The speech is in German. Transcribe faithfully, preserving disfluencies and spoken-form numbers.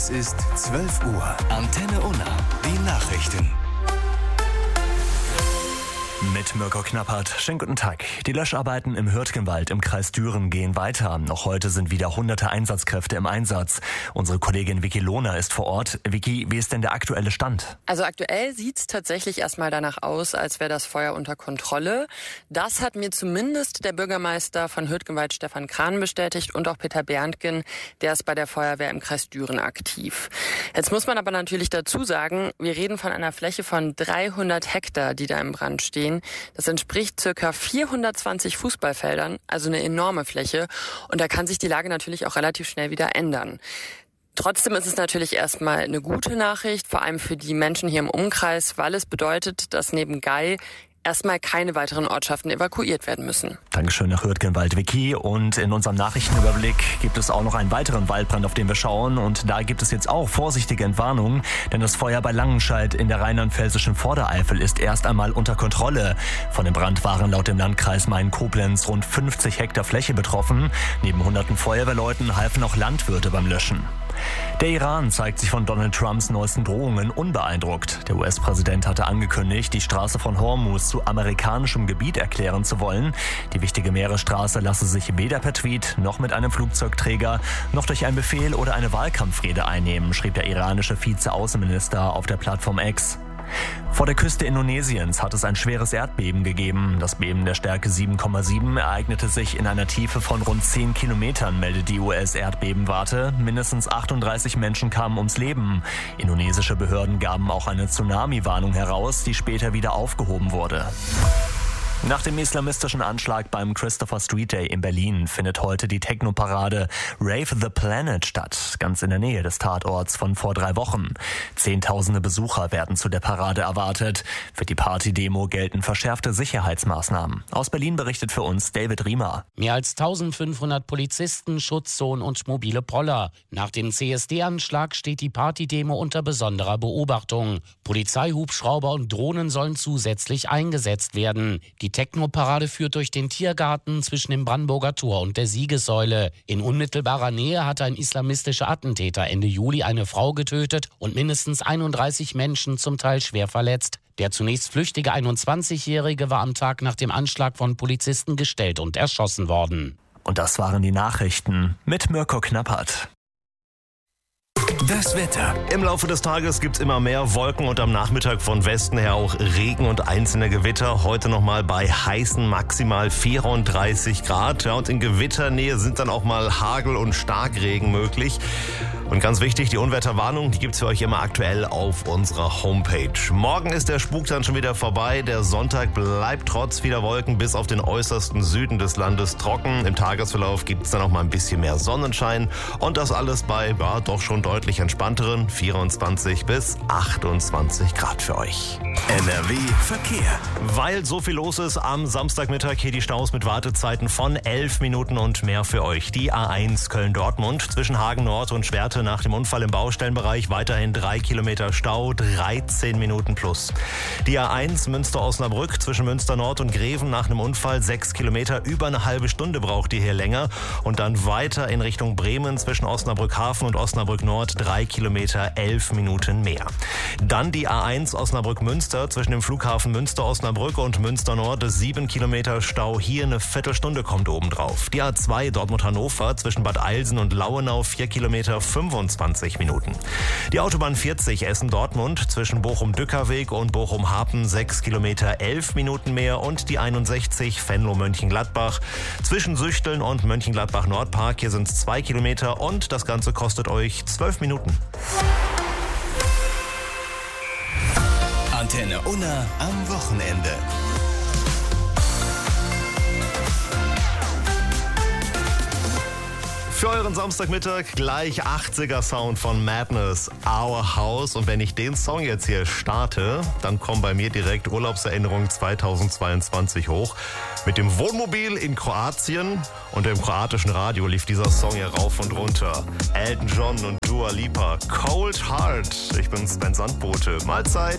Es ist zwölf Uhr. Antenne Unna. Die Nachrichten. Mit Mirko Knappert. Schönen guten Tag. Die Löscharbeiten im Hürtgenwald im Kreis Düren gehen weiter. Noch heute sind wieder hunderte Einsatzkräfte im Einsatz. Unsere Kollegin Vicky Lohner ist vor Ort. Vicky, wie ist denn der aktuelle Stand? Also aktuell sieht's tatsächlich erstmal danach aus, als wäre das Feuer unter Kontrolle. Das hat mir zumindest der Bürgermeister von Hürtgenwald, Stefan Krahn, bestätigt und auch Peter Berntgen, der ist bei der Feuerwehr im Kreis Düren aktiv. Jetzt muss man aber natürlich dazu sagen, wir reden von einer Fläche von dreihundert Hektar, die da im Brand stehen. Das entspricht circa vierhundertzwanzig Fußballfeldern, also eine enorme Fläche. Und da kann sich die Lage natürlich auch relativ schnell wieder ändern. Trotzdem ist es natürlich erstmal eine gute Nachricht, vor allem für die Menschen hier im Umkreis, weil es bedeutet, dass neben Gei erstmal keine weiteren Ortschaften evakuiert werden müssen. Dankeschön nach Hürtgenwald, Vicky. Und in unserem Nachrichtenüberblick gibt es auch noch einen weiteren Waldbrand, auf den wir schauen. Und da gibt es jetzt auch vorsichtige Entwarnungen, denn das Feuer bei Langenscheidt in der rheinland-pfälzischen Vordereifel ist erst einmal unter Kontrolle. Von dem Brand waren laut dem Landkreis Main-Koblenz rund fünfzig Hektar Fläche betroffen. Neben hunderten Feuerwehrleuten halfen auch Landwirte beim Löschen. Der Iran zeigt sich von Donald Trumps neuesten Drohungen unbeeindruckt. Der U S-Präsident hatte angekündigt, die Straße von Hormuz zu amerikanischem Gebiet erklären zu wollen. Die wichtige Meeresstraße lasse sich weder per Tweet noch mit einem Flugzeugträger noch durch einen Befehl oder eine Wahlkampfrede einnehmen, schrieb der iranische Vize-Außenminister auf der Plattform X. Vor der Küste Indonesiens hat es ein schweres Erdbeben gegeben. Das Beben der Stärke sieben Komma sieben ereignete sich in einer Tiefe von rund zehn Kilometern, meldet die U S-Erdbebenwarte. Mindestens achtunddreißig Menschen kamen ums Leben. Indonesische Behörden gaben auch eine Tsunami-Warnung heraus, die später wieder aufgehoben wurde. Nach dem islamistischen Anschlag beim Christopher Street Day in Berlin findet heute die Techno-Parade Rave the Planet statt, ganz in der Nähe des Tatorts von vor drei Wochen. Zehntausende Besucher werden zu der Parade erwartet. Für die Party-Demo gelten verschärfte Sicherheitsmaßnahmen. Aus Berlin berichtet für uns David Riemer. Mehr als eintausendfünfhundert Polizisten, Schutzzonen und mobile Poller. Nach dem C S D-Anschlag steht die Party-Demo unter besonderer Beobachtung. Polizeihubschrauber und Drohnen sollen zusätzlich eingesetzt werden. Die Die Techno-Parade führt durch den Tiergarten zwischen dem Brandenburger Tor und der Siegessäule. In unmittelbarer Nähe hatte ein islamistischer Attentäter Ende Juli eine Frau getötet und mindestens einunddreißig Menschen zum Teil schwer verletzt. Der zunächst flüchtige einundzwanzigjährige war am Tag nach dem Anschlag von Polizisten gestellt und erschossen worden. Und das waren die Nachrichten mit Mirko Knappert. Das Wetter. Im Laufe des Tages gibt es immer mehr Wolken und am Nachmittag von Westen her auch Regen und einzelne Gewitter. Heute nochmal bei heißen maximal vierunddreißig Grad. Ja, und in Gewitternähe sind dann auch mal Hagel und Starkregen möglich. Und ganz wichtig, die Unwetterwarnung, die gibt's für euch immer aktuell auf unserer Homepage. Morgen ist der Spuk dann schon wieder vorbei. Der Sonntag bleibt trotz vieler Wolken bis auf den äußersten Süden des Landes trocken. Im Tagesverlauf gibt's dann auch mal ein bisschen mehr Sonnenschein. Und das alles bei, ja, doch schon deutlich entspannteren vierundzwanzig bis achtundzwanzig Grad für euch. N R W Verkehr. Weil so viel los ist am Samstagmittag, hier die Staus mit Wartezeiten von elf Minuten und mehr für euch. Die A eins Köln-Dortmund zwischen Hagen Nord und Schwerte nach dem Unfall im Baustellenbereich weiterhin drei Kilometer Stau, dreizehn Minuten plus. Die A eins Münster-Osnabrück zwischen Münster Nord und Greven nach einem Unfall sechs Kilometer, über eine halbe Stunde braucht ihr hier länger. Und dann weiter in Richtung Bremen zwischen Osnabrück Hafen und Osnabrück Nord drei Kilometer, elf Minuten mehr. Dann die A eins Osnabrück-Münster zwischen dem Flughafen Münster-Osnabrück und Münster Nord sieben Kilometer Stau, hier eine Viertelstunde kommt obendrauf. Die A zwei Dortmund-Hannover zwischen Bad Eilsen und Lauenau vier Kilometer, fünfundzwanzig Minuten. Die Autobahn vierzig Essen-Dortmund zwischen Bochum-Dückerweg und Bochum-Hapen sechs Kilometer, elf Minuten mehr. Und die einundsechzig Venlo-Mönchengladbach zwischen Süchteln und Mönchengladbach-Nordpark, hier sind es zwei Kilometer und das Ganze kostet euch zwölf Minuten. Antenne Unna am Wochenende. Für euren Samstagmittag gleich achtziger Sound von Madness, Our House. Und wenn ich den Song jetzt hier starte, dann kommen bei mir direkt Urlaubserinnerungen zweitausendzweiundzwanzig hoch. Mit dem Wohnmobil in Kroatien und dem kroatischen Radio lief dieser Song hier rauf und runter. Elton John und Dua Lipa, Cold Heart. Ich bin Sven Sandbote. Mahlzeit.